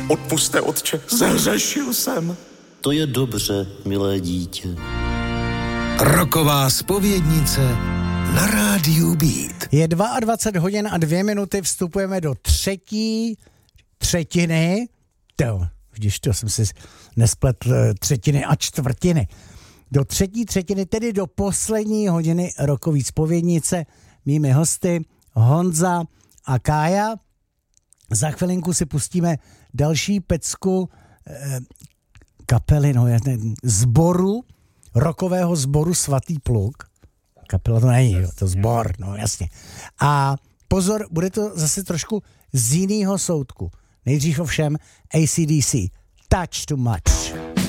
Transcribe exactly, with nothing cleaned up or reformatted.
Odpuste, otče, zahřešil jsem. To je dobře, milé dítě. Roková zpovědnice na rádiu Beat. Je dvacet dva hodin a dvě minuty, vstupujeme do třetí třetiny. To, vidíš, to jsem si nespletl třetiny a čtvrtiny. Do třetí třetiny, tedy do poslední hodiny rokový zpovědnice. Mými hosty Honza a Kája. Za chvilinku si pustíme další pecku eh, kapely, no, zboru, rokového sboru Svatý pluk. Kapela to není, jo, to sbor, no jasně. A pozor, bude to zase trošku z jiného soudku. Nejdřív ovšem A C D C. Touch Too Much.